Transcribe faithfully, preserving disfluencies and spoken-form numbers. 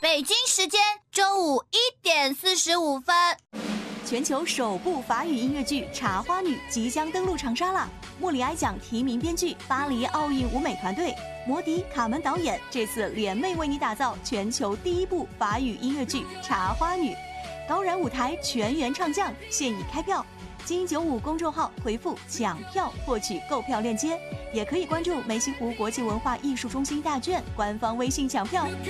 北京时间中午一点四十五分。 全球首部法语音乐剧《茶花女》即将登陆长沙了。莫里埃奖提名编剧，巴黎奥运舞美团队，摩迪、卡门导演，这次联袂为你打造全球第一部法语音乐剧《茶花女》，高燃舞台全员唱将，现已开票。金九五公众号回复抢票获取购票链接，也可以关注梅溪湖国际文化艺术中心大卷官方微信抢票。